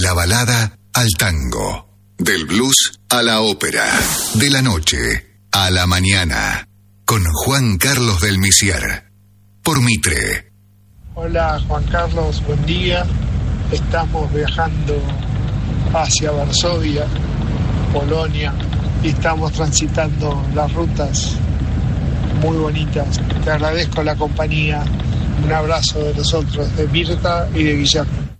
la balada al tango, del blues a la ópera, de la noche a la mañana, con Juan Carlos del Misier, por Mitre. Hola Juan Carlos, buen día. Estamos viajando hacia Varsovia, Polonia, y estamos transitando las rutas muy bonitas. Te agradezco la compañía. Un abrazo de nosotros, de Mirta y de Guillermo.